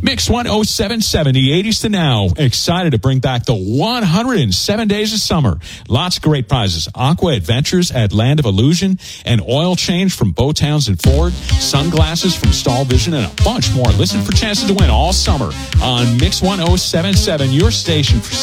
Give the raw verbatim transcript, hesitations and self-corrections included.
Mix one oh seven point seven, the eighties to now. Excited to bring back the one hundred seven days of summer. Lots of great prizes. Aqua Adventures at Land of Illusion, an oil change from Bo Townsend Ford, sunglasses from Stall Vision, and a bunch more. Listen for chances to win all summer on Mix one oh seven point seven, your station for